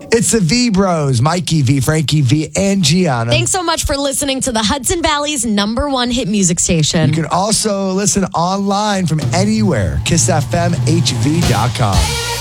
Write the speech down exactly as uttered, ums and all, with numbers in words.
It's the V Bros, Mikey V, Frankie V, and Gianna. Thanks so much for listening to the Hudson Valley's number one hit music station. You can also listen online from anywhere. kiss f m h v dot com.